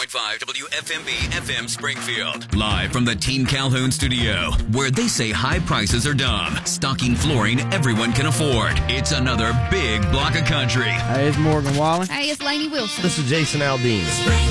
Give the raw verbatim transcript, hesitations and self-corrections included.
point five W F M B F M Springfield. Live from the Team Calhoun studio, where they say high prices are dumb, stocking flooring everyone can afford. It's another big block of country. Hey, it's Morgan Wallen. Hey, it's Lainey Wilson. This is Jason Aldean.